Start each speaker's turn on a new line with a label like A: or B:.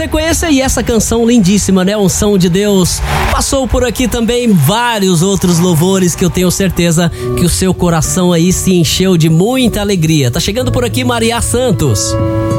A: sequência, e essa canção lindíssima, né? Unção de Deus. Passou por aqui também vários outros louvores que eu tenho certeza que o seu coração aí se encheu de muita alegria. Tá chegando por aqui Maria Santos.